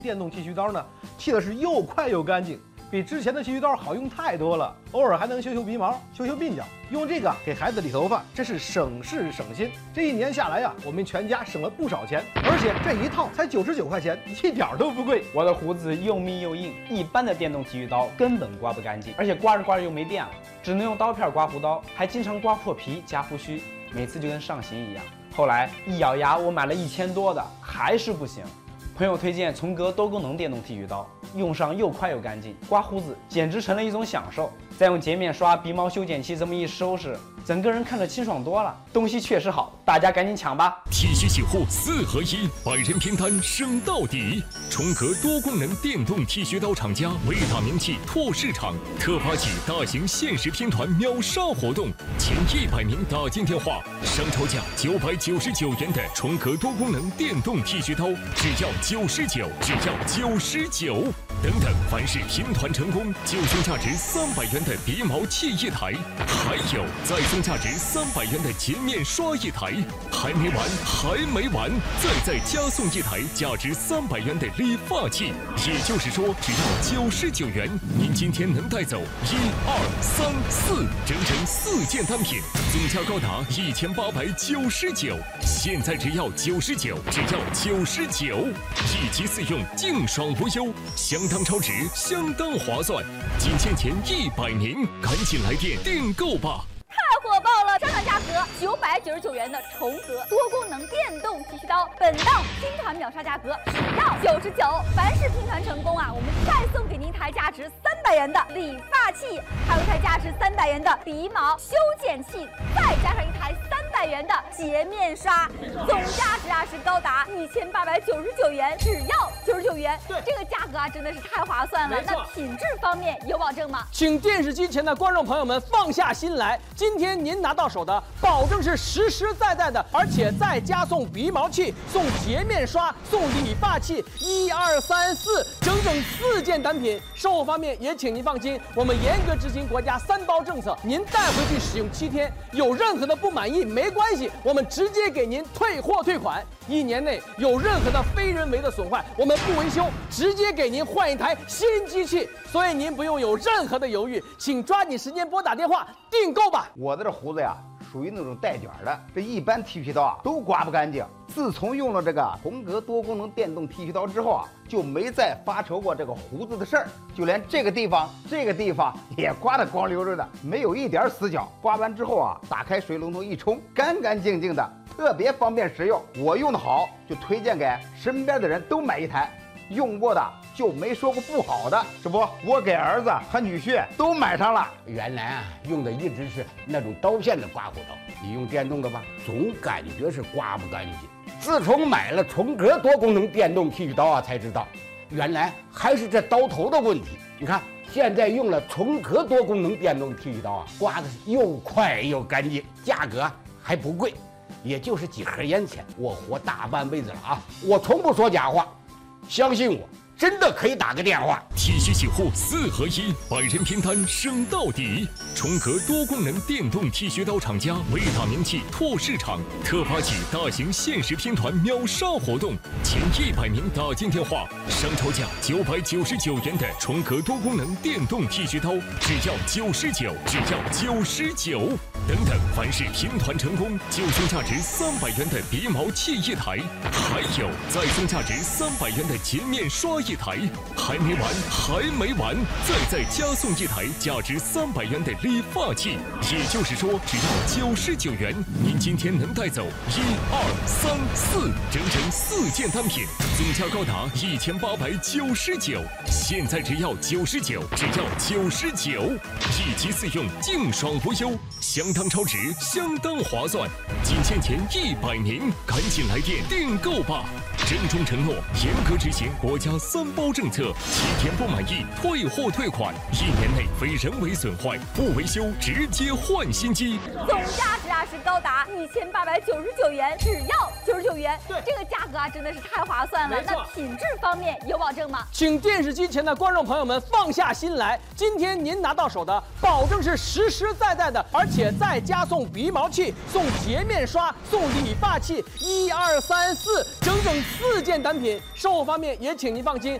电动剃须刀呢，剃的是又快又干净，比之前的剃须刀好用太多了。偶尔还能修修鼻毛、修修鬓角，用这个给孩子理头发，真是省事省心。这一年下来呀，我们全家省了不少钱，而且这一套才99块钱，一点都不贵。 我的胡子又密又硬，一般的电动剃须刀根本刮不干净，而且刮着刮着又没电了，只能用刀片刮胡刀，还经常刮破皮夹胡须，每次就跟上刑一样。后来一咬牙，我买了1000多的，还是不行。朋友推荐崇格多功能电动剃须刀，用上又快又干净，刮胡子简直成了一种享受。再用洁面刷、鼻毛修剪器这么一收拾，整个人看着清爽多了。东西确实好，大家赶紧抢吧！ 剃须洗护4合1，百人拼单升到底。崇格多功能电动剃须刀厂家为打名气拓市场，特发起大型限时拼团秒杀活动，前100名打进电话，商超价999元的崇格多功能电动剃须刀，只要99，只要99。等等，凡是拼团成功，就送价值300元的鼻毛器1台，还有再送价值300元的洁面刷1台。还没完，还没完，再加送1台价值300元的理发器。也就是说，只要99元，您今天能带走1、2、3、4，整4件单品，总价高达1899。现在只要99，只要99，1机4用，净爽无忧，相当超值，相当划算。仅限前100名，赶紧来电订购吧！ 太火爆了！上场价格999元的崇格多功能电动剃须刀，本档拼团秒杀价格只要99。凡是拼团成功啊，我们再送给您一台价值300元的理发器，还有一台价值300元的鼻毛修剪器，再加上一台300元的洁面刷，总价值啊是高达1899元，只要99元。对，这个价格啊真的是太划算了。那品质方面有保证吗？ 请电视机前的观众朋友们放下心来，今天您拿到手的保证是实实在在的，而且再加送鼻毛器、送洁面刷、送理发器，1、2、3、4，整4件单品。售后方面也请您放心，我们严格执行国家3包政策，您带回去使用7天，有任何的不满意没关系，我们直接给您退货退款。1年内有任何的非人为的损坏，我们不维修，直接给您换一台新机器。所以您不用有任何的犹豫，请抓紧时间拨打电话订购吧。 我的这胡子呀，属于那种带卷的，这一般剃须刀啊都刮不干净。自从用了这个崇格多功能电动剃须刀之后啊，就没再发愁过这个胡子的事儿，就连这个地方也刮得光溜溜的，没有一点死角。刮完之后啊，打开水龙头一冲，干干净净的，特别方便实用。我用的好，就推荐给身边的人都买一台。用过的就没说过不好的，这不，我给儿子和女婿都买上了。 原来啊，用的一直是那种刀片的刮胡刀，你用电动的吧，总感觉是刮不干净。自从买了崇格多功能电动剃须刀啊，才知道原来还是这刀头的问题。你看，现在用了崇格多功能电动剃须刀啊，刮的是又快又干净，价格还不贵，也就是几盒烟钱，我活大半辈子了啊！我从不说假话。相信我，真的可以打个电话。 剃须洗护4合1，百人拼单升到底。崇格多功能电动剃须刀厂家为打名气拓市场，特发起大型限时拼团秒杀活动，前100名打进电话，商超价999元的崇格多功能电动剃须刀，只要99，只要99。等等，凡是拼团成功，就送价值300元的鼻毛器1台，还有再送价值300元的洁面刷1台。还没完，还没完，再加送1台价值300元的理发器。也就是说，只要99元，您今天能带走1、2、3、4，整4件单品，总价高达1899。现在只要99，只要99，1机4用，净爽无忧，相当超值，相当划算。仅限前100名，赶紧来电订购吧！郑重承诺，严格执行国家3包政策，7天不满意退货退款，1年内非人为损坏不维修，直接换新机。 总价值啊价是高达1899元，只要99元。 对， 这个价格啊真的是太划算了。 没错。 那品质方面有保证吗？ 请电视机前的观众朋友们放下心来，今天您拿到手的保证是实实在在的，而且再加送鼻毛器、送洁面刷、送理发器，1、2、3、4，整整4件单品。售后方面也请您放心，